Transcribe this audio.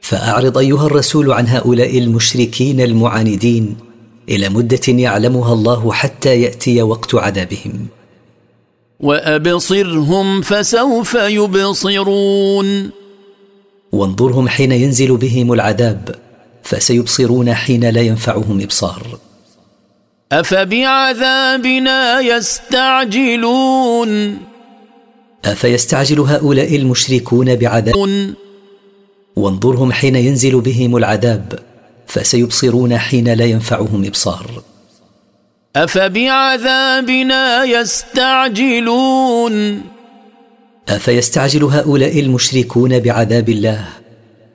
فأعرض أيها الرسول عن هؤلاء المشركين المعاندين إلى مدة يعلمها الله حتى يأتي وقت عذابهم. وأبصرهم فسوف يبصرون. وانظرهم حين ينزل بهم العذاب فسيبصرون حين لا ينفعهم إبصار. أفبعذابنا يستعجلون. أفيستعجل هؤلاء المشركون بعذاب. وانظرهم حين ينزل بهم العذاب فسيبصرون حين لا ينفعهم إبصار. أفبعذابنا يستعجلون. أفيستعجل هؤلاء المشركون بعذاب الله